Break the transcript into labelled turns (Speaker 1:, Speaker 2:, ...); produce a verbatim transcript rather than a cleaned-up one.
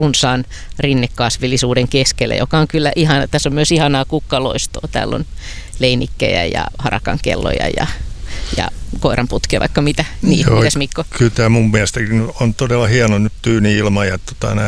Speaker 1: runsaan rinnekasvillisuuden keskellä, joka on kyllä ihana. Tässä on myös ihanaa kukkaloistoa. Täällä on leinikkejä ja harakankelloja ja, ja koiranputkia, vaikka mitä. Niin,
Speaker 2: Joo,
Speaker 1: mitäs Mikko?
Speaker 2: kyllä tämä mun mielestä on todella hieno nyt tyyni ilma ja tota, nämä